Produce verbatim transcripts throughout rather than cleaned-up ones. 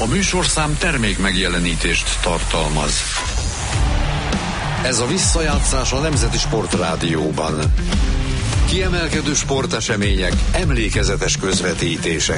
A műsorszám termék megjelenítést tartalmaz. Ez a visszajátszás a Nemzeti Sportrádióban. Kiemelkedő sportesemények, emlékezetes közvetítések.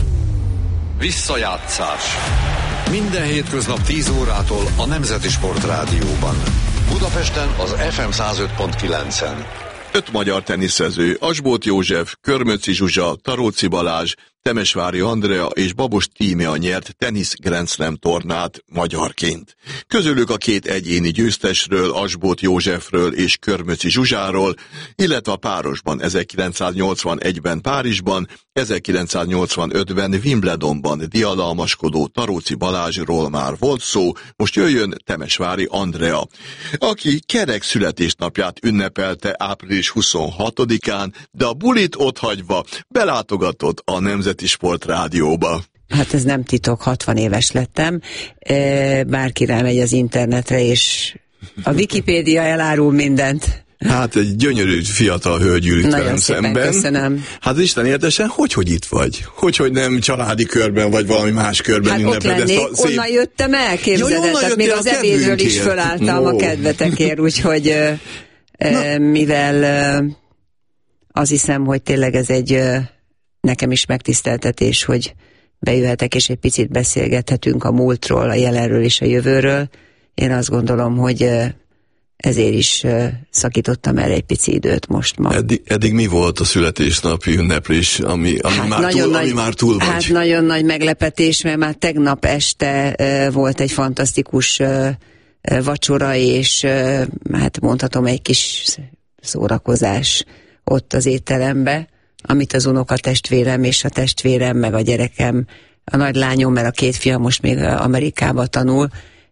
Visszajátszás. Minden hétköznap tíz órától a Nemzeti Sportrádióban. Budapesten az ef em száz öt pont kilencen. Öt magyar teniszező, Asbóth József, Körmöczi Zsuzsa, Taróci Balázs, Temesvári Andrea és Babos Tímea nyert tenisz Grand Slam tornát magyarként. Közülük a két egyéni győztesről, Asbóth Józsefről és Körmöczi Zsuzsáról, illetve a párosban ezerkilencszáznyolcvanegyben Párizsban, ezerkilencszáznyolcvanötben Wimbledonban diadalmaskodó Taróci Balázsról már volt szó, most jöjjön Temesvári Andrea, aki kerek születésnapját ünnepelte április huszonhatodikán, de a bulit otthagyva belátogatott a Nemzeti Sportrádióba. Hát ez nem titok, hatvan éves lettem. Bárki rámegy az internetre, és a Wikipédia elárul mindent. Hát egy gyönyörű fiatal hölgy ül itt velem szemben. Köszönöm. Hát Isten értesen, hogy, hogy itt vagy? Hogy, hogy nem családi körben, vagy valami más körben hát ünnepled ezt a szép... onnan jöttem el, képzeled. Ja, tehát még az ebédről is fölálltam no. a kedvetekért, úgyhogy uh, mivel uh, azt hiszem, hogy tényleg ez egy uh, nekem is megtiszteltetés, hogy bejöhetek, és egy picit beszélgethetünk a múltról, a jelenről és a jövőről. Én azt gondolom, hogy uh, ezért is uh, szakítottam el egy pici időt most ma. Eddig, eddig mi volt a születésnapi ünneplés, ami, ami, hát már, túl, nagy, ami már túl vagy? Hát nagyon nagy meglepetés, mert már tegnap este uh, volt egy fantasztikus uh, uh, vacsora, és uh, hát mondhatom egy kis szórakozás ott az étterembe, amit az unokatestvérem és a testvérem, meg a gyerekem, a nagylányom, mert a két fiam most még Amerikába tanul,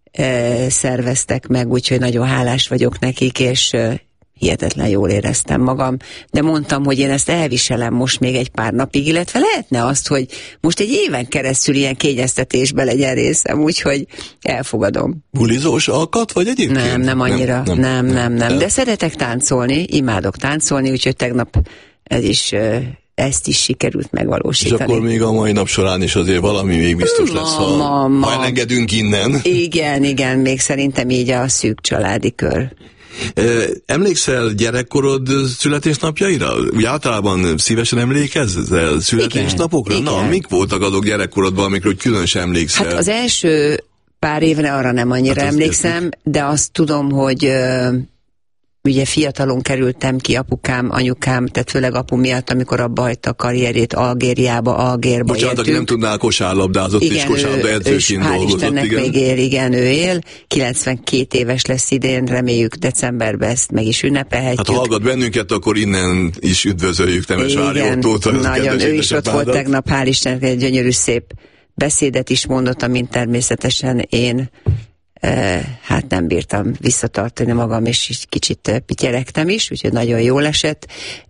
szerveztek meg, úgyhogy nagyon hálás vagyok nekik, és hihetetlen jól éreztem magam, de mondtam, hogy én ezt elviselem most még egy pár napig, illetve lehetne azt, hogy most egy éven keresztül ilyen kényeztetésbe legyen részem, úgyhogy elfogadom. Bulizós alkat, vagy egyébként? Nem, nem annyira, nem, nem, nem, nem. de szeretek táncolni, imádok táncolni, úgyhogy tegnap ez is... ezt is sikerült megvalósítani. És akkor még a mai nap során is azért valami még biztos lesz, ha, ma, ma. ha elengedünk innen. Igen, igen, még szerintem így a szűk családi kör. Emlékszel gyerekkorod születésnapjaira? Úgy általában szívesen emlékezzel születésnapokra? Igen, Na, igen. Mik voltak azok gyerekkorodban, amikről különösen emlékszel? Hát az első pár évre arra nem annyira hát emlékszem, értik. De azt tudom, hogy ugye fiatalon kerültem ki, apukám, anyukám, tehát főleg apu miatt, amikor abba hagyta a karrierét Algériába, Algérba Bocsánat, aki nem tudnál, kosárlabdázott és kosárlabda edzőként dolgozott. Istennek igen. még él, igen, ő él. kilencvenkét éves lesz idén, reméljük decemberben ezt meg is ünnepelhetjük. Hát ha hallgat bennünket, akkor innen is üdvözöljük Temesvári Ottót. Nagyon, ő is ott volt tegnap, hál' Istennek, egy gyönyörű szép beszédet is mondott, amint természetesen én hát nem bírtam visszatartani magam, és így kicsit pityeregtem is, úgyhogy nagyon jól esett.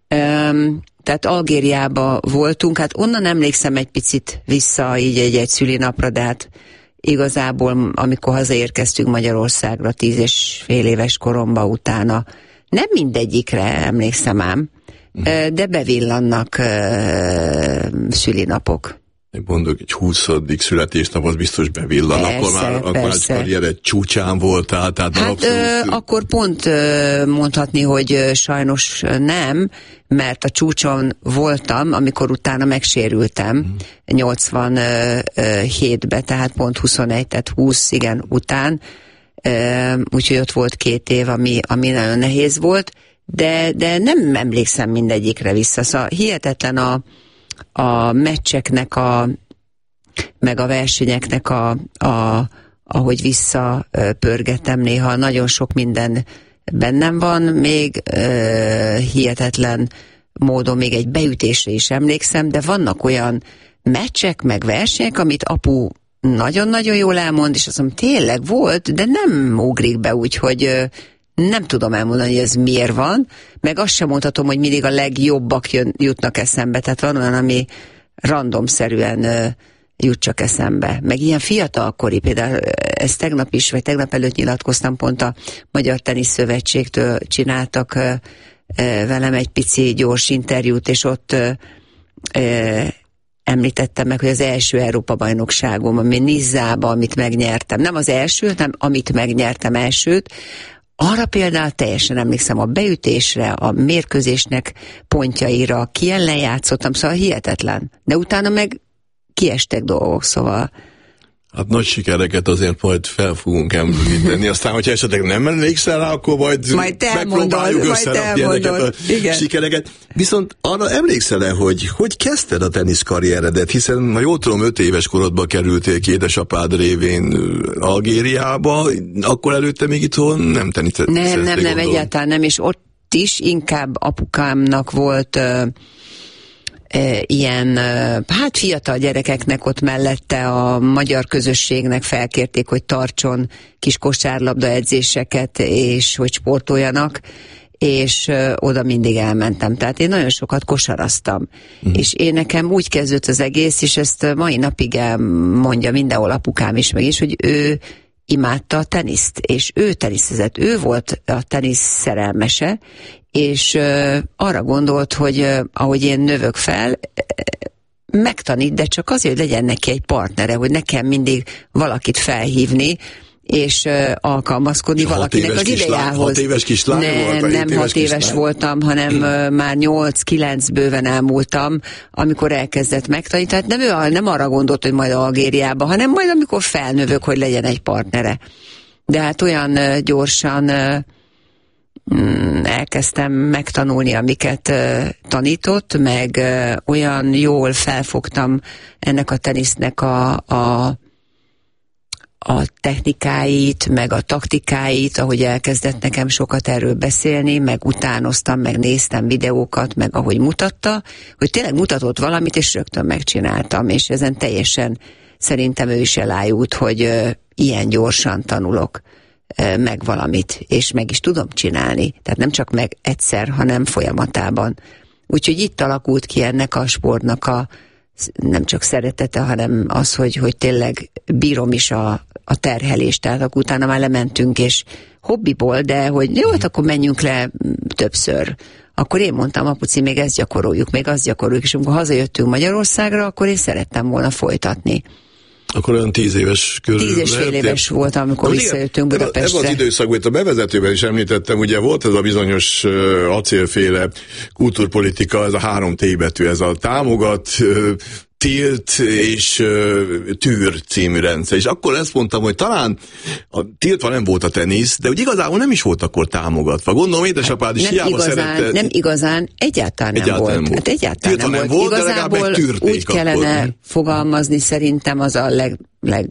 Tehát Algériába voltunk, hát onnan emlékszem egy picit vissza, így egy-egy szülinapra, de hát igazából, amikor hazaérkeztünk Magyarországra tíz és fél éves koromba utána, nem mindegyikre emlékszem ám, de bevillannak szülinapok. Mondok, egy huszadik születésnap az biztos bevillan, persze, akkor már, akkor már egy karriered csúcsán voltál, tehát hát abszolút... ö, akkor pont ö, mondhatni, hogy ö, sajnos nem, mert a csúcson voltam, amikor utána megsérültem, mm. nyolcvanhétben, tehát pont huszonegy, tehát húsz, igen, után, ö, úgyhogy ott volt két év, ami, ami nagyon nehéz volt, de, de nem emlékszem mindegyikre vissza, szóval hihetetlen a a meccseknek, a, meg a versenyeknek, a, a, ahogy visszapörgettem néha, nagyon sok minden bennem van, még uh, hihetetlen módon még egy beütésre is emlékszem, de vannak olyan meccsek, meg versenyek, amit apu nagyon-nagyon jól elmond, és azt mondom, tényleg volt, de nem ugrik be úgy, hogy uh, nem tudom elmondani, hogy ez miért van, meg azt sem mondhatom, hogy mindig a legjobbak jön, jutnak eszembe, tehát van olyan, ami randomszerűen uh, jut csak eszembe. Meg ilyen fiatalkori, például ezt tegnap is, vagy tegnap előtt nyilatkoztam, pont a Magyar Tenisz Szövetségtől csináltak uh, uh, velem egy pici gyors interjút, és ott uh, uh, említettem meg, hogy az első Európa-bajnokságom, ami Nizzába, amit megnyertem, nem az első, hanem amit megnyertem elsőt, arra például teljesen emlékszem a beütésre, a mérkőzésnek pontjaira, ki ellen játszottam, szóval hihetetlen. De utána meg kiestek dolgok, szóval... Hát nagy sikereket azért majd fel fogunk említeni, aztán, hogyha esetleg nem emlékszel rá, akkor majd, majd megpróbáljuk összerakni ezeket a igen. sikereket. Viszont arra emlékszel-e, hogy hogy kezdted a teniszkarrieredet, hiszen, ha jól tudom, öt éves korodban kerültél ki édesapád révén Algériába, akkor előtte még itthon nem teniszeztél. Nem, nem, nem, egyáltalán nem, és ott is inkább apukámnak volt... Uh, ilyen, hát fiatal gyerekeknek ott mellette a magyar közösségnek felkérték, hogy tartson kis kosárlabda edzéseket, és hogy sportoljanak, és oda mindig elmentem. Tehát én nagyon sokat kosaraztam. Mm. És én nekem úgy kezdődött az egész, és ezt mai napig mondja mindenhol apukám is meg is, hogy ő imádta a teniszt, és ő teniszezett, ő volt a tenisz szerelmese, és uh, arra gondolt, hogy uh, ahogy én növök fel, uh, megtanít, de csak azért, hogy legyen neki egy partnere, hogy nekem mindig valakit felhívni, és uh, alkalmazkodni és valakinek az idejához. Hat éves kislány nem, volt? Nem éves hat éves kislány voltam, hanem uh, már nyolc-kilenc bőven elmúltam, amikor elkezdett megtanítani. Tehát nem, ő, nem arra gondolt, hogy majd Algériába, hanem majd amikor felnövök, hogy legyen egy partnere. De hát olyan uh, gyorsan... Uh, elkezdtem megtanulni, amiket uh, tanított, meg uh, olyan jól felfogtam ennek a tenisznek a, a, a technikáit, meg a taktikáit, ahogy elkezdett nekem sokat erről beszélni, meg utánoztam, meg néztem videókat, meg ahogy mutatta, hogy tényleg mutatott valamit, és rögtön megcsináltam, és ezen teljesen szerintem ő is elájult, hogy uh, ilyen gyorsan tanulok meg valamit, és meg is tudom csinálni. Tehát nem csak meg egyszer, hanem folyamatában. Úgyhogy itt alakult ki ennek a sportnak a nem csak szeretete, hanem az, hogy, hogy tényleg bírom is a, a terhelést. Tehát akkor utána már lementünk, és hobbiból, de hogy jó, hát akkor menjünk le többször. Akkor én mondtam, apuci, még ezt gyakoroljuk, még azt gyakoroljuk, és amikor hazajöttünk Magyarországra, akkor én szerettem volna folytatni. Akkor olyan tíz éves körül. Tíz és fél éves voltam, amikor no, visszajöttünk Budapestre. Ebben az időszakban, itt a bevezetőben is említettem, ugye volt ez a bizonyos uh, acélféle kultúrpolitika, ez a három T betű, ez a támogat, uh, tilt és uh, tűr című rendszer. És akkor ezt mondtam, hogy talán a tiltva nem volt a tenisz, de úgy igazából nem is volt akkor támogatva. Gondolom, édesapád is nem hiába igazán, szerette. Nem igazán, egyáltalán nem egyáltalán volt. Nem volt. Hát egyáltalán tiltva nem, nem volt. volt, Igazából úgy kellene akkor. fogalmazni, szerintem az a leg, leg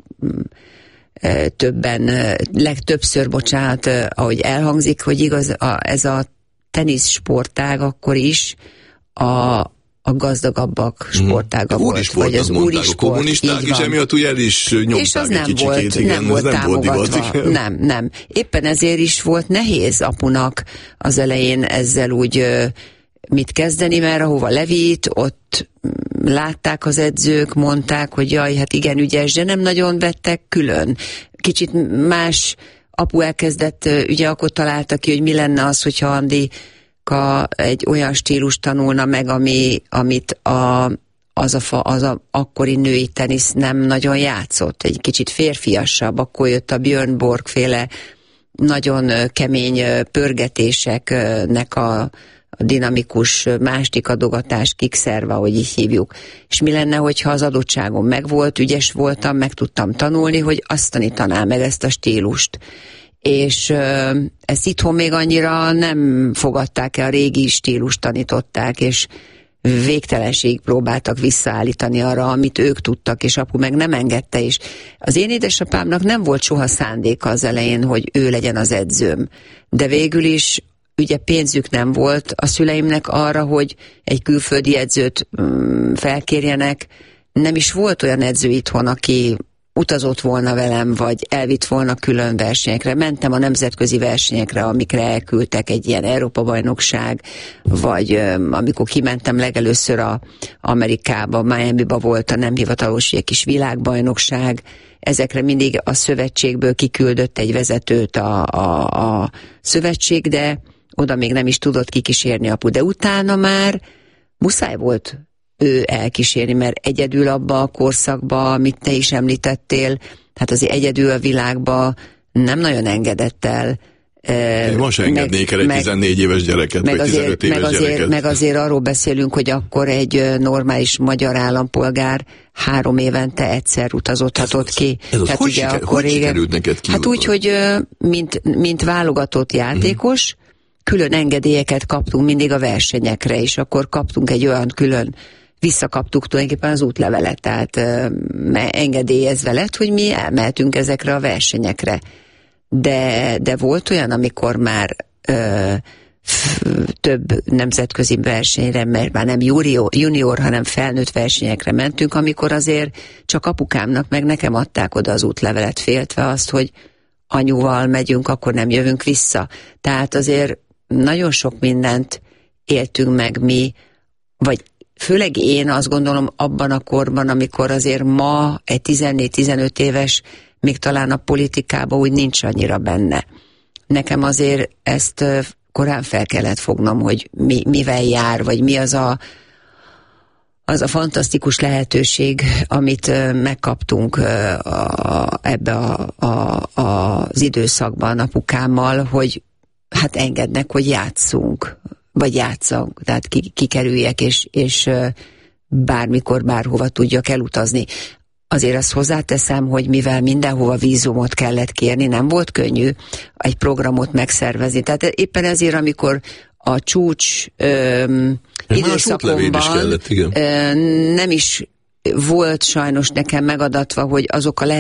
többen, legtöbbször, bocsánat, ahogy elhangzik, hogy igaz, a, ez a tenisz sportág akkor is a a gazdagabbak sportága hmm. volt, sport, vagy az úri sport. A kommunisták is emiatt ugye el is nyomták és az nem egy volt, kicsikét, nem igen, volt nem támogatva. Volt divat, nem, nem. Éppen ezért is volt nehéz apunak az elején ezzel úgy mit kezdeni, mert ahova levitt, ott látták az edzők, mondták, hogy jaj, hát igen ügyes, de nem nagyon vettek külön. Kicsit más apu elkezdett, ugye akkor találta ki, hogy mi lenne az, hogyha Andi egy olyan stílus tanulna meg, ami, amit a, az, a fa, az a akkori női tenisz nem nagyon játszott. Egy kicsit férfiasabb, akkor jött a Björn Borg féle nagyon kemény pörgetéseknek a, a dinamikus másik adogatás, kickszerve, ahogy így hívjuk. És mi lenne, hogyha az adottságom megvolt, ügyes voltam, meg tudtam tanulni, hogy azt tanítanám meg ezt a stílust. És uh, ezt itthon még annyira nem fogadták el, a régi stílust tanították, és végtelenség próbáltak visszaállítani arra, amit ők tudtak, és apu meg nem engedte, és az én édesapámnak nem volt soha szándéka az elején, hogy ő legyen az edzőm, de végül is ugye pénzük nem volt a szüleimnek arra, hogy egy külföldi edzőt um, felkérjenek, nem is volt olyan edző itthon, aki utazott volna velem, vagy elvitt volna külön versenyekre. Mentem a nemzetközi versenyekre, amikre elküldtek, egy ilyen Európa-bajnokság, vagy um, amikor kimentem legelőször a Amerikába, Miamiba volt a nem hivatalos egy kis világbajnokság, ezekre mindig a szövetségből kiküldött egy vezetőt a, a, a szövetség, de oda még nem is tudott kikísérni apu. De utána már muszáj volt ő elkísérni, mert egyedül abba a korszakba, amit te is említettél, hát azért egyedül a világba nem nagyon engedett el. Én most engednék el egy meg, tizennégy éves gyereket, meg vagy tizenöt éves meg azért, gyereket. Meg azért arról beszélünk, hogy akkor egy normális magyar állampolgár három évente egyszer utazothatott ez ki. Ez az, hogy, ugye siker, hogy sikerült neked ki? Hát úgy, hogy mint, mint válogatott játékos, uh-huh. külön engedélyeket kaptunk mindig a versenyekre, és akkor kaptunk egy olyan külön, visszakaptuk tulajdonképpen az útlevelet, tehát uh, engedélyezve lett, hogy mi elmehetünk ezekre a versenyekre. De, de volt olyan, amikor már ö, f, több nemzetközi versenyre, mert már nem junior, junior, hanem felnőtt versenyekre mentünk, amikor azért csak apukámnak meg nekem adták oda az útlevelet, féltve azt, hogy anyuval megyünk, akkor nem jövünk vissza. Tehát azért nagyon sok mindent éltünk meg mi, vagy főleg én azt gondolom abban a korban, amikor azért ma egy tizennégy-tizenöt éves még talán a politikában úgy nincs annyira benne. Nekem azért ezt korán fel kellett fognom, hogy mi, mivel jár, vagy mi az a, az a fantasztikus lehetőség, amit megkaptunk a, ebbe a, a, az időszakban apukámmal, hogy hát engednek, hogy játszunk, vagy játszunk, tehát kikerüljek, és, és bármikor, bárhova tudjak elutazni. Azért azt hozzáteszem, hogy mivel mindenhova vízumot kellett kérni, nem volt könnyű egy programot megszervezni. Tehát éppen ezért, amikor a csúcs öm, időszakomban is kellett, öm, nem is volt sajnos nekem megadatva, hogy azok a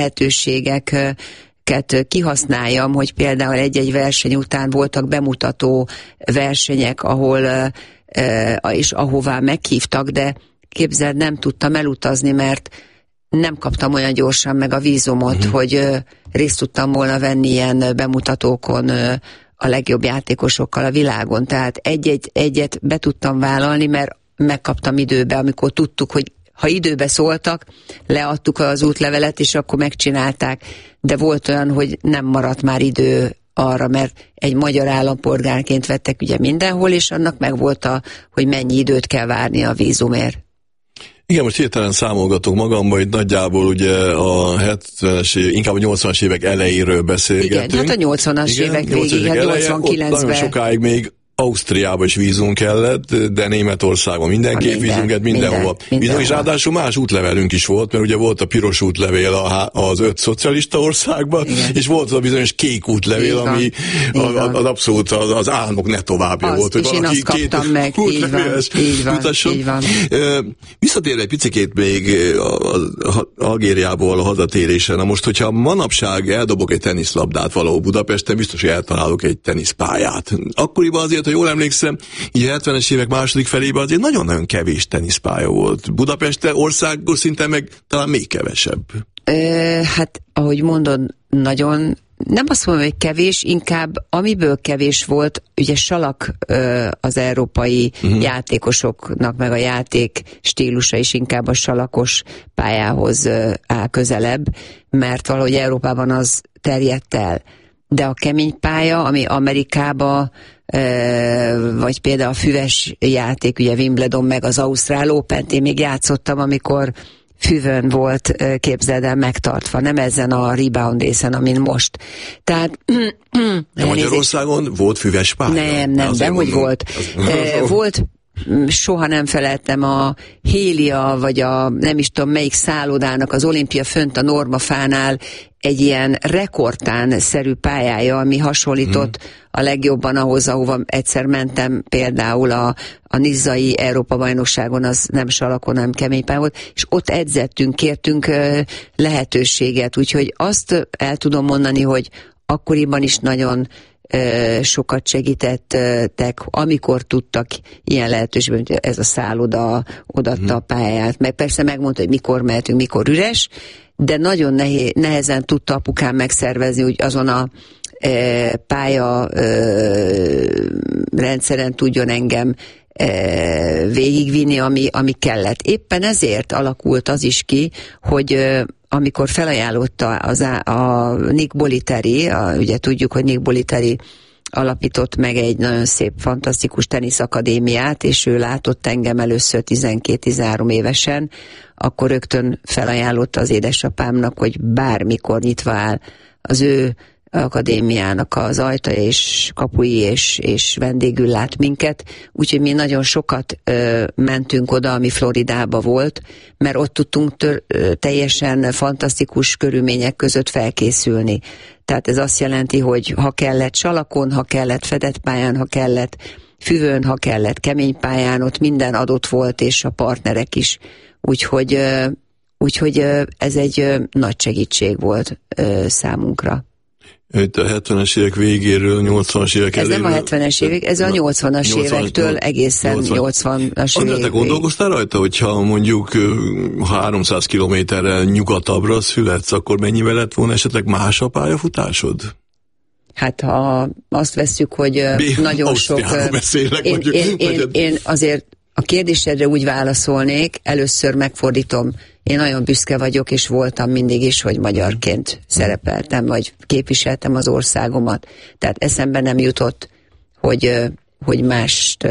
lehetőségeket kihasználjam, hogy például egy-egy verseny után voltak bemutató versenyek, ahol és ahová meghívtak, de képzeld, nem tudtam elutazni, mert nem kaptam olyan gyorsan meg a vízumot, uh-huh. hogy ö, részt tudtam volna venni ilyen bemutatókon ö, a legjobb játékosokkal a világon. Tehát egy-egy, egyet be tudtam vállalni, mert megkaptam időbe, amikor tudtuk, hogy ha időbe szóltak, leadtuk az útlevelet, és akkor megcsinálták. De volt olyan, hogy nem maradt már idő arra, mert egy magyar állampolgárként vettek ugye mindenhol, és annak megvolt a, hogy mennyi időt kell várni a vízumért. Igen, most hirtelen számolgatok magamba, hogy nagyjából ugye a hetvenes, inkább a nyolcvanas évek elejéről beszélgetünk. Igen, hát a nyolcvanas évek végig, a nyolcvankilencben. Nagyon sokáig még Ausztriába is vízum kellett, de Németországban mindenképp minden, vízunket mindenhova. Minden, és ráadásul más útlevelünk is volt, mert ugye volt a piros útlevél az öt szocialista országban, igen. és volt az a bizonyos kék útlevél, van, ami a, az abszolút az, az álmok ne továbbja az, volt, hogy valaki két útlevéles jutasson. Visszatérve egy picikét még az Algériából a hazatérésen. Na most, hogyha manapság eldobok egy teniszlabdát valahol Budapesten, biztos, hogy eltalálok egy teniszpályát. Akkoriban azért, ha jól emlékszem, így a hetvenes évek második felében azért nagyon-nagyon kevés teniszpálya volt. Budapesten országos szinten meg talán még kevesebb. Ö, hát, ahogy mondod, nagyon, nem azt mondom, hogy kevés, inkább amiből kevés volt, ugye salak ö, az európai uh-huh. játékosoknak, meg a játék stílusa is inkább a salakos pályához ö, áll közelebb, mert valahogy Európában az terjedt el. De a kemény pálya, ami Amerikába, vagy például a füves játék, ugye Wimbledon meg az Ausztrál Open-t én még játszottam, amikor füvön volt, képzeld el, megtartva, nem ezen a rebound részen, amin most. Tehát... De Magyarországon volt füves pálya? Nem, nem, de hogy volt. Volt, soha nem felejtem a Hélia, vagy a nem is tudom melyik szállodának az Olimpia fönt a Normafánál egy ilyen rekordtán-szerű pályája, ami hasonlított hmm. a legjobban ahhoz, ahova egyszer mentem, például a, a nizzai Európa-bajnokságon, az nem salakon, nem kemény pálya volt, és ott edzettünk, kértünk uh, lehetőséget, úgyhogy azt el tudom mondani, hogy akkoriban is nagyon uh, sokat segítettek, amikor tudtak ilyen lehetőségben, hogy ez a szálloda odaadta hmm. a pályáját, meg persze megmondta, hogy mikor mehetünk, mikor üres, de nagyon nehéz, nehezen tudta apukám megszervezni, hogy azon a e, pálya e, rendszeren tudjon engem e, végigvinni, ami, ami kellett. Éppen ezért alakult az is ki, hogy e, amikor felajánlotta az a, a Nick Bollettieri, a, ugye tudjuk, hogy Nick Bollettieri alapított meg egy nagyon szép, fantasztikus teniszakadémiát, és ő látott engem először tizenkét-tizenhárom évesen, akkor rögtön felajánlotta az édesapámnak, hogy bármikor nyitva áll az ő akadémiának az ajtaja és kapui, és, és vendégül lát minket, úgyhogy mi nagyon sokat ö, mentünk oda, ami Floridába volt, mert ott tudtunk tör, ö, teljesen fantasztikus körülmények között felkészülni. Tehát ez azt jelenti, hogy ha kellett salakon, ha kellett fedett pályán, ha kellett füvön, ha kellett kemény pályán, ott minden adott volt, és a partnerek is. Úgyhogy, ö, úgyhogy ö, ez egy ö, nagy segítség volt ö, számunkra. Itt a hetvenes évek végéről, nyolcvanas évek ez eléről. Ez nem a hetvenes évek, ez a nyolcvanas évektől egészen nyolcvanas évek. Te gondolkoztál rajta, hogyha mondjuk háromszáz kilométerrel nyugatabbra születsz, akkor mennyivel lett volna esetleg más a pályafutásod? Hát ha azt vesszük, hogy Bé, nagyon sok... beszélek, én, mondjuk, én, én, én azért a kérdésedre úgy válaszolnék, először megfordítom. Én nagyon büszke vagyok, és voltam mindig is, hogy magyarként szerepeltem, vagy képviseltem az országomat. Tehát eszembe nem jutott, hogy, hogy mást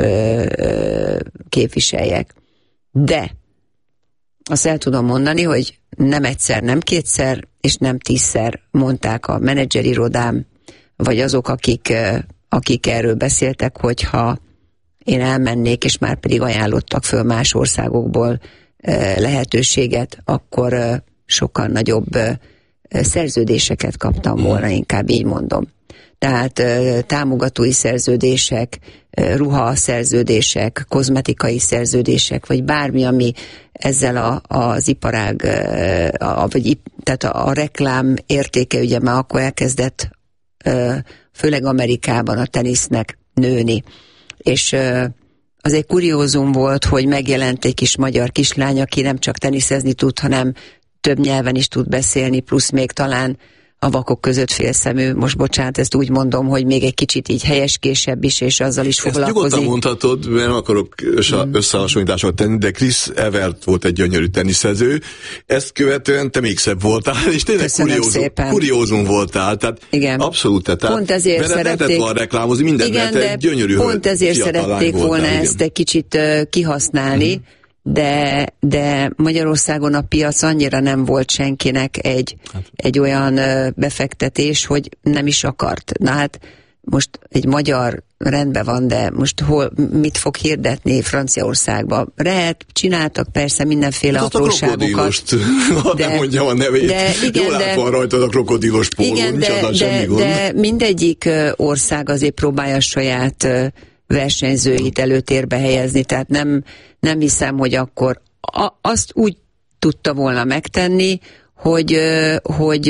képviseljek. De azt el tudom mondani, hogy nem egyszer, nem kétszer, és nem tízszer mondták a menedzserirodám, vagy azok, akik, akik erről beszéltek, hogyha én elmennék, és már pedig ajánlottak föl más országokból lehetőséget, akkor sokkal nagyobb szerződéseket kaptam volna, inkább így mondom. Tehát támogatói szerződések, ruhaszerződések, kozmetikai szerződések, vagy bármi, ami ezzel a, az iparág, a, vagy, tehát a, a reklám értéke ugye már akkor elkezdett, főleg Amerikában a tenisznek nőni. És az egy kuriózum volt, hogy megjelent egy kis magyar kislány, aki nem csak teniszezni tud, hanem több nyelven is tud beszélni, plusz még talán a vakok között félszemű. Most bocsánat, ezt úgy mondom, hogy még egy kicsit így helyeskésebb is, és azzal is foglalkozik. Ezt nyugodtan mondhatod, mert nem akarok összehasonlításokat tenni, de Chris Evert volt egy gyönyörű teniszező, ezt követően te még szebb voltál, és tényleg kuriózum, kuriózum voltál, tehát igen. Abszolút, tehát pont ezért szerették, lehetett volna reklámozni, minden igen, lehet egy gyönyörű pont ezért szerették volna voltál, ezt igen. egy kicsit uh, kihasználni, uh-huh. De, de Magyarországon a piac annyira nem volt senkinek egy, hát. egy olyan befektetés, hogy nem is akart. Na hát most egy magyar rendben van, de most hol, mit fog hirdetni Franciaországba? Lehet, csináltak persze mindenféle hát apróságokat. Ha de, nem mondjam a nevét. De, igen, Jól de, át van rajtad a krokodilos póló, igen, nincs de, de, semmi de, gond. De mindegyik ország azért próbálja saját versenyzőit előtérbe helyezni, tehát nem, nem hiszem, hogy akkor a, azt úgy tudta volna megtenni, hogy, hogy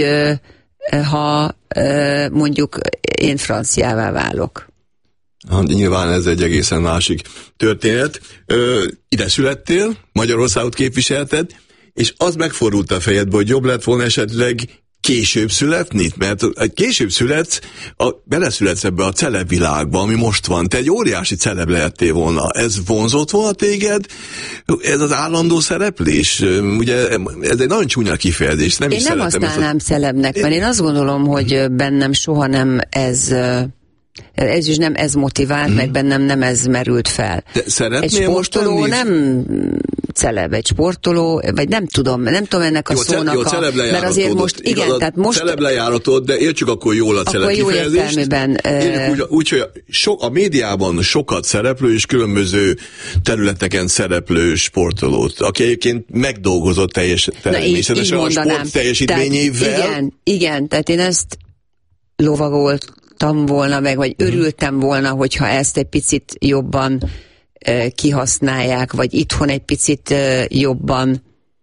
ha mondjuk én franciává válok. Hát, nyilván ez egy egészen másik történet. Ö, ide születtél, Magyarországot képviselted, és az megfordult a fejedbe, hogy jobb lett volna esetleg később születni? Mert később születsz, a, beleszületsz ebbe a celeb világba, ami most van. Te egy óriási celeb lehettél volna. Ez vonzott volna téged? Ez az állandó szereplés? Ugye ez egy nagyon csúnya kifejezés. Nem én is nem használnám a... celebnek, mert én azt gondolom, hogy bennem soha nem ez... ez is nem ez motivált, hmm. meg bennem nem ez merült fel. Egy sportoló nem celeb, egy sportoló, vagy nem tudom, nem tudom ennek a jó, szónak jó, a... Mert azért most, igen, igaz, tehát most... Celeb lejáratod, de értsük akkor jól a celeb kifejezést. Én úgy, úgy, hogy so, a médiában sokat szereplő és különböző területeken szereplő sportolót, aki egyébként megdolgozott teljes, természetesen a sport teljesítményével. Tehát, igen, igen, tehát én ezt lovagoltam volna meg, vagy örültem volna, hogyha ezt egy picit jobban uh, kihasználják, vagy itthon egy picit uh, jobban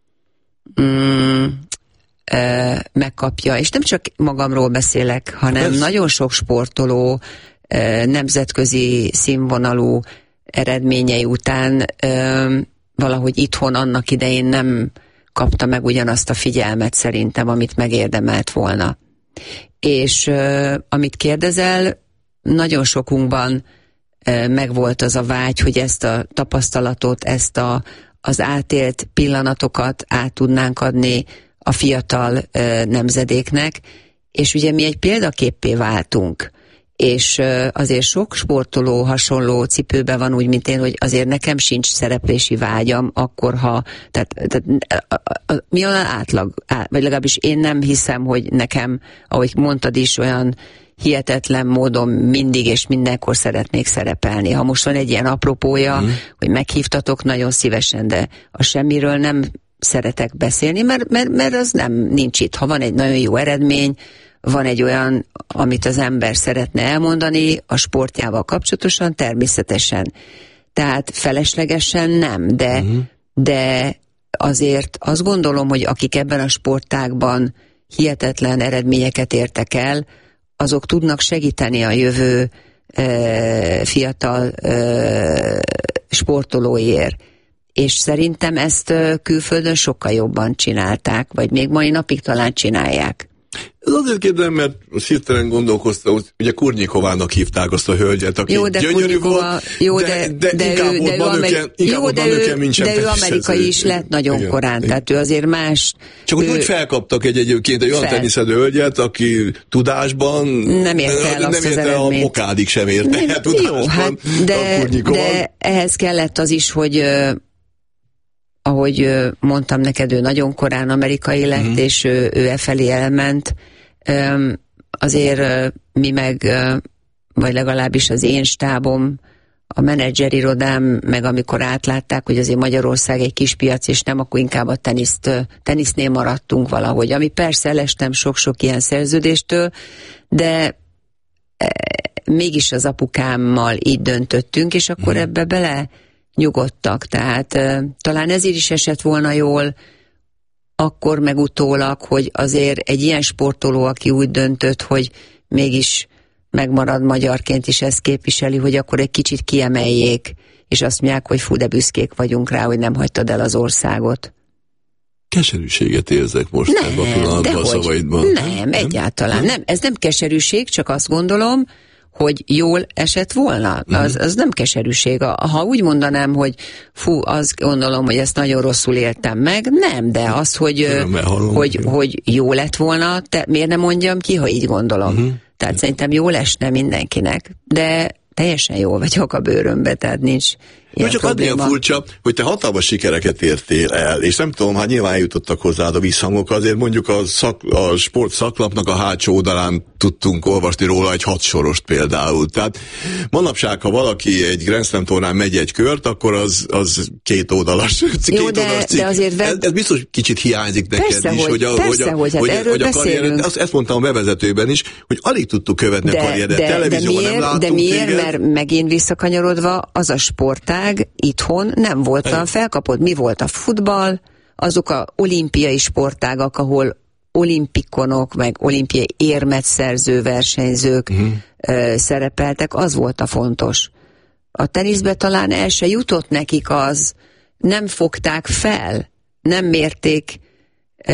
um, uh, megkapja. És nem csak magamról beszélek, hanem ez... nagyon sok sportoló uh, nemzetközi színvonalú eredményei után uh, valahogy itthon annak idején nem kapta meg ugyanazt a figyelmet szerintem, amit megérdemelt volna. És uh, amit kérdezel, nagyon sokunkban uh, megvolt az a vágy, hogy ezt a tapasztalatot, ezt a, az átélt pillanatokat át tudnánk adni a fiatal uh, nemzedéknek, és ugye mi egy példaképpé váltunk, és azért sok sportoló hasonló cipőben van úgy, mint én, hogy azért nekem sincs szereplési vágyam, akkor ha, tehát, tehát a, a, a, mi olyan átlag, á, vagy legalábbis én nem hiszem, hogy nekem, ahogy mondtad is, olyan hihetetlen módon mindig és mindenkor szeretnék szerepelni. Ha most van egy ilyen apropója, mm. hogy meghívtatok, nagyon szívesen, de a semmiről nem szeretek beszélni, mert, mert, mert az nem nincs itt. Ha van egy nagyon jó eredmény, van egy olyan, amit az ember szeretne elmondani a sportjával kapcsolatosan, természetesen. Tehát feleslegesen nem, de, uh-huh. de azért azt gondolom, hogy akik ebben a sportágban hihetetlen eredményeket értek el, azok tudnak segíteni a jövő e, fiatal e, sportolóiért. És szerintem ezt e, külföldön sokkal jobban csinálták, vagy még mai napig talán csinálják. Ez azért kérdem, mert hirtelen gondolkoztam, hogy ugye Kurnyikovának hívták azt a hölgyet, aki jó, de gyönyörű volt, jó, de, de, de, de inkább ő, ott de manőken, inkább jó, ott de manőken, ő, mint sem de ő amerikai is lett nagyon igen, korán, igen. Tehát ő azért más. Csak hogy ő, hogy felkaptak egy egyébként egy olyan teniszedő hölgyet, aki tudásban nem érte el, nem azt érte az a mokádig sem érte el tudásban. Jó, hát, de, de ehhez kellett az is, hogy ahogy mondtam neked, ő nagyon korán amerikai lett, uh-huh. és ő, ő e felé elment. Azért mi meg, vagy legalábbis az én stábom, a menedzserirodám, meg amikor átlátták, hogy azért Magyarország egy kis piac, és nem, akkor inkább a teniszt, tenisznél maradtunk valahogy. Ami persze elestem sok-sok ilyen szerződéstől, de e, mégis az apukámmal így döntöttünk, és akkor hmm. ebbe bele nyugodtak. Tehát e, talán ezért is esett volna jól, akkor meg utólag, hogy azért egy ilyen sportoló, aki úgy döntött, hogy mégis megmarad magyarként is ezt képviseli, hogy akkor egy kicsit kiemeljék, és azt mondják, hogy fú, de büszkék vagyunk rá, hogy nem hagytad el az országot. Keserűséget érzek most nem, ebben a pillanatban a szavaidban. Nem, nem, egyáltalán nem. nem. Ez nem keserűség, csak azt gondolom, hogy jól esett volna. Az, az nem keserűség. Ha úgy mondanám, hogy fú, azt gondolom, hogy ezt nagyon rosszul éltem meg, nem, de az, hogy, hallom, hogy, hogy jó lett volna, te, miért nem mondjam ki, ha így gondolom. Uh-huh. Tehát szerintem jól esne mindenkinek, de teljesen jól vagyok a bőrömbe, tehát nincs ilyen csak probléma. Csak az furcsa, hogy te hatalmas sikereket értél el, és nem tudom, hát nyilván eljutottak hozzád a visszhangok, azért mondjuk a, szak, a sport szaklapnak a hátsó oldalán tudtunk olvasni róla egy hatsorost például. Tehát manapság, ha valaki egy Grand Slam tornán megy egy kört, akkor az, az két oldalas, két jó, de, oldalas cikk. De azért ez, ez biztos kicsit hiányzik neked persze, is, hogy, hogy a, persze, hogy a, hogy, hát hogy a, hogy a karriered, ezt, ezt mondtam a bevezetőben is, hogy alig tudtuk követni de, a karriered. De, Televízióban de miért, nem láttunk de miért? téged. Mert megint visszakanyarodva, az a sportág itthon nem volt olyan felkapott. Mi volt a futball, azok a olimpiai sportágak, ahol olimpikonok, meg olimpiai érmet szerző versenyzők uh-huh. ö, szerepeltek, az volt a fontos. A teniszbe talán el se jutott nekik az, nem fogták fel, nem mérték ö,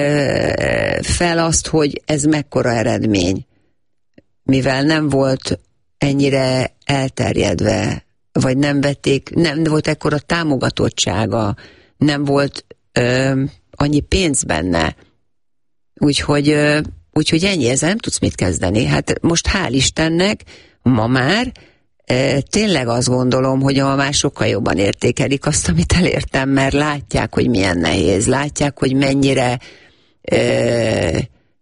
fel azt, hogy ez mekkora eredmény. Mivel nem volt ennyire elterjedve, vagy nem vették, nem volt ekkora támogatottsága, nem volt ö, annyi pénz benne. Úgyhogy, ö, úgyhogy ennyi, ezzel nem tudsz mit kezdeni. Hát most hál' Istennek ma már ö, tényleg azt gondolom, hogy ma már sokkal jobban értékelik azt, amit elértem, mert látják, hogy milyen nehéz, látják, hogy mennyire ö,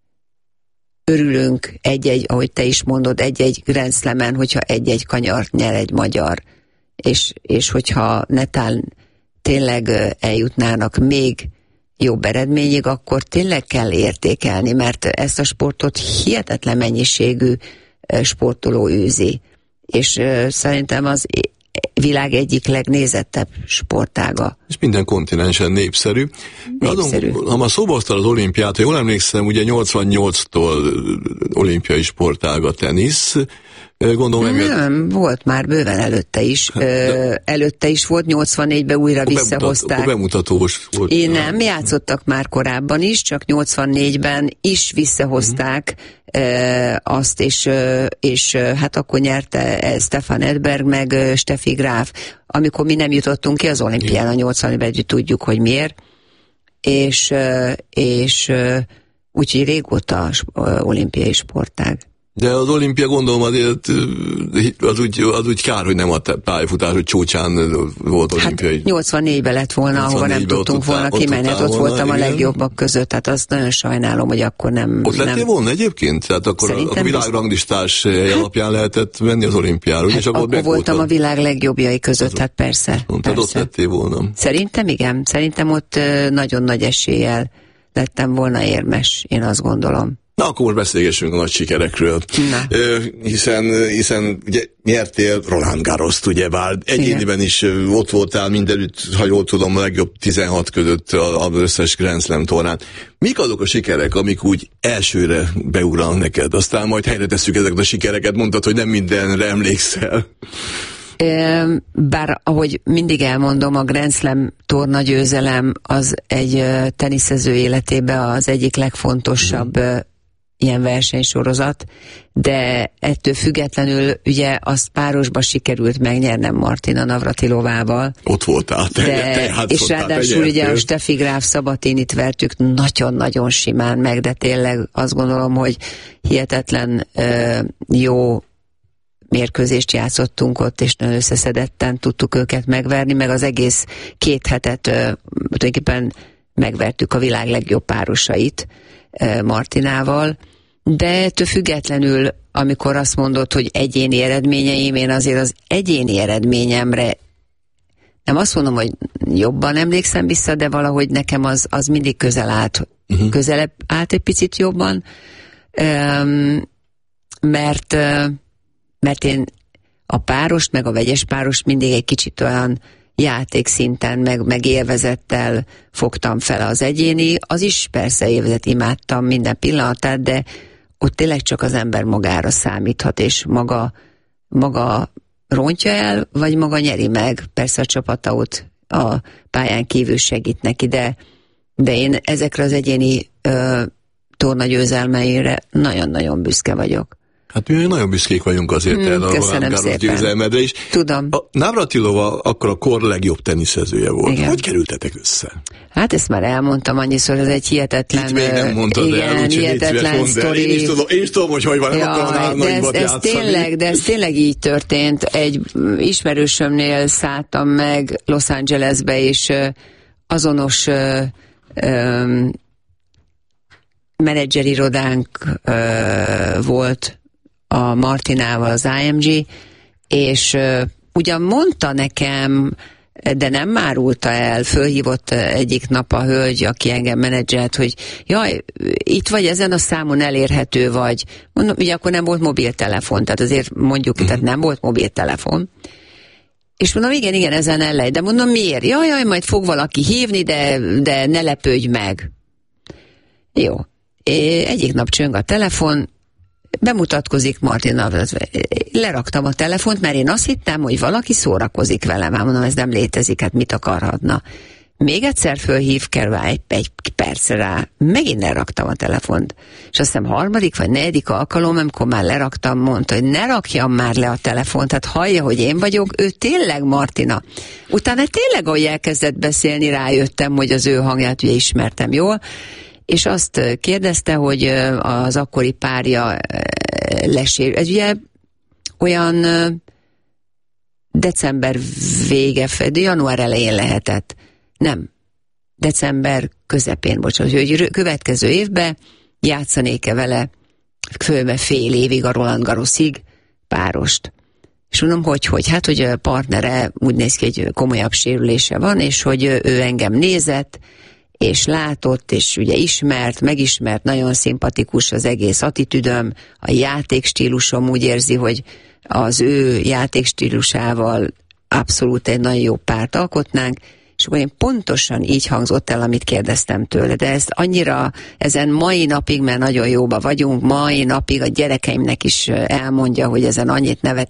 örülünk egy-egy, ahogy te is mondod, egy-egy Grand Slamen, hogyha egy-egy kanyart nyer egy magyar. És, és hogyha netán tényleg eljutnának még jobb eredményig, akkor tényleg kell értékelni, mert ezt a sportot hihetetlen mennyiségű sportoló űzi. És uh, szerintem az világ egyik legnézettebb sportága. És minden kontinensen népszerű. Népszerű. Azon, ha már szóba hoztál az olimpiát, ha jól emlékszem, ugye nyolcvannyolctól olimpiai sportág a tenisz. Gondolom, nem, emiatt... volt már bőven előtte is. De... Előtte is volt, nyolcvannégyben újra akkor visszahozták. Akkor bemutatós volt. Én nem, játszottak már korábban is, csak nyolcvannégyben is visszahozták uh-huh. azt, és, és hát akkor nyerte Stefan Edberg meg Steffi Graf, amikor mi nem jutottunk ki az olimpián a nyolcvannégyben, tudjuk, hogy miért. És, és úgyhogy régóta olimpiai sportág. De az olimpia gondolom azért az úgy, az úgy kár, hogy nem a pályafutás, hogy csúcsán volt olimpiai. Hát nyolcvannégyben lett volna, ahova nem tudtunk volna kimenni, ott, ott voltam volna, a legjobbak között, tehát azt nagyon sajnálom, hogy akkor nem... Ott lettél nem... volna egyébként? Tehát akkor a világranglistás alapján lehetett menni az olimpiára. Hát akkor, akkor voltam a világ legjobbjai között, hát persze. Tehát ott lettél volna. Szerintem igen, szerintem ott nagyon nagy eséllyel lettem volna érmes, én azt gondolom. Na, akkor most beszélgessünk a nagy sikerekről. Ö, hiszen, hiszen ugye nyertél Roland Garrost, ugyebár egyéniben is ott voltál mindenütt, ha jól tudom, a legjobb tizenhat között az összes Grand Slam tornán. Mik azok a sikerek, amik úgy elsőre beugranak neked? Aztán majd helyre tesszük ezeket a sikereket, mondtad, hogy nem mindenre emlékszel. Bár ahogy mindig elmondom, a Grand Slam torna győzelem az egy teniszező életében az egyik legfontosabb mm. ilyen versenysorozat, de ettől függetlenül ugye azt párosba sikerült megnyernem Martina Navratilovával. Ott voltál, te, de, te és ráadásul ugye a Steffi Graf Sabatinit vertük nagyon-nagyon simán meg, de tényleg azt gondolom, hogy hihetetlen uh, jó mérkőzést játszottunk ott, és nagyon összeszedetten tudtuk őket megverni, meg az egész két hetet uh, tulajdonképpen megvertük a világ legjobb párosait uh, Martinával, de ettől függetlenül, amikor azt mondod, hogy egyéni eredményeim, én azért az egyéni eredményemre nem azt mondom, hogy jobban emlékszem vissza, de valahogy nekem az, az mindig közel állt, uh-huh. közelebb állt egy picit jobban, um, mert, uh, mert én a párost, meg a vegyes párost mindig egy kicsit olyan játékszinten, meg, meg élvezettel fogtam fel. Az egyéni, az is persze élvezet, imádtam minden pillanatát, de ott tényleg csak az ember magára számíthat, és maga, maga rontja el, vagy maga nyeri meg. Persze a csapata ott a pályán kívül segít neki, de, de én ezekre az egyéni ö, tornagyőzelmeire nagyon-nagyon büszke vagyok. Hát mi nagyon büszkék vagyunk azért hmm, erre a Roland Garros győzelmedre is. Tudom. A Navratilova akkor a kor legjobb teniszezője volt. Igen. Hogy kerültetek össze? Hát ezt már elmondtam annyiszor, ez egy hihetetlen... Itt még nem mondtad igen, el, úgyhogy hihetetlen sztori. Én is tudom, én is tudom, hogy hogy van, nem ja, akarom de ez, ez tényleg, de ez tényleg így történt. Egy ismerősömnél szálltam meg Los Angelesbe, és azonos ö, ö, menedzserirodánk ö, volt a Martinával az I M G, és uh, ugyan mondta nekem, de nem márulta el, fölhívott egyik nap a hölgy, aki engem menedzselt, hogy jaj, itt vagy ezen a számon elérhető vagy. Mondom, ugye akkor nem volt mobiltelefon, tehát azért mondjuk, uh-huh. tehát nem volt mobiltelefon. És mondom, igen, igen, ezen ellej, de mondom, miért? Jaj, jaj, majd fog valaki hívni, de, de ne lepődj meg. Jó. É, egyik nap csöng a telefon, bemutatkozik Martina, leraktam a telefont, mert én azt hittem, hogy valaki szórakozik velem, hát mondom, ez nem létezik, hát mit akarhatna. Még egyszer fölhív, kell egy, egy percre rá, megint leraktam a telefont. És azt hiszem harmadik vagy negyedik alkalom, amikor már leraktam, mondta, hogy ne rakjam már le a telefont, tehát hallja, hogy én vagyok, ő tényleg Martina. Utána tényleg, ahogy elkezdett beszélni, rájöttem, hogy az ő hangját ugye ismertem jól, és azt kérdezte, hogy az akkori párja lesérült. Ez ugye olyan december vége, január elején lehetett. Nem. December közepén, bocsánat, hogy következő évben játszanék-e vele fölbe fél évig a Roland Garrosig párost. És mondom, hogy, hogy hát, hogy a partnere úgy néz ki, hogy komolyabb sérülése van, és hogy ő engem nézett, és látott, és ugye ismert, megismert, nagyon szimpatikus az egész attitűdöm, a játékstílusom, úgy érzi, hogy az ő játékstílusával abszolút egy nagyon jó párt alkotnánk, és akkor én pontosan így hangzott el, amit kérdeztem tőle, de ezt annyira, ezen mai napig, mert nagyon jóba vagyunk, mai napig a gyerekeimnek is elmondja, hogy ezen annyit nevet